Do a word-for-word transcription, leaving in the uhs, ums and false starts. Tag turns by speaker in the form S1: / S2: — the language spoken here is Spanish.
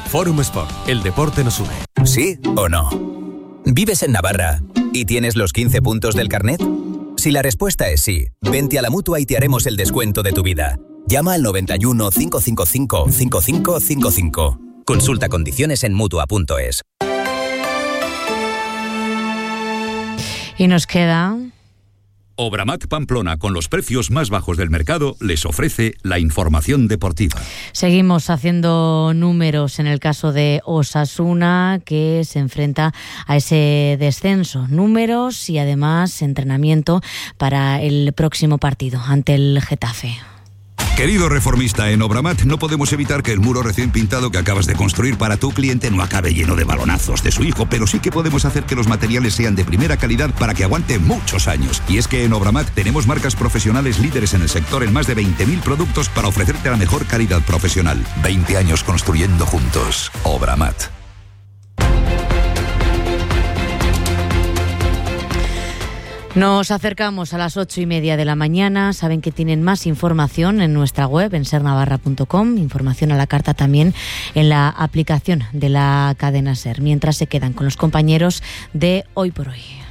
S1: Fórum Sport, el deporte nos une.
S2: ¿Sí o no? ¿Vives en Navarra y tienes los quince puntos del carnet? Si la respuesta es sí, vente a la Mutua y te haremos el descuento de tu vida. Llama al noventa y uno, cinco cinco cinco, cinco cinco cinco cinco. Consulta condiciones en mutua punto es.
S3: Y nos queda...
S4: Obramat Pamplona, con los precios más bajos del mercado, les ofrece la información deportiva.
S3: Seguimos haciendo números en el caso de Osasuna, que se enfrenta a ese descenso. Números y además entrenamiento para el próximo partido ante el Getafe.
S5: Querido reformista, en Obramat no podemos evitar que el muro recién pintado que acabas de construir para tu cliente no acabe lleno de balonazos de su hijo, pero sí que podemos hacer que los materiales sean de primera calidad para que aguante muchos años. Y es que en Obramat tenemos marcas profesionales líderes en el sector en más de veinte mil productos para ofrecerte la mejor calidad profesional. veinte años construyendo juntos. Obramat.
S3: Nos acercamos a las ocho y media de la mañana. Saben que tienen más información en nuestra web, en ser navarra punto com. Información a la carta también en la aplicación de la cadena SER. Mientras se quedan con los compañeros de Hoy por Hoy.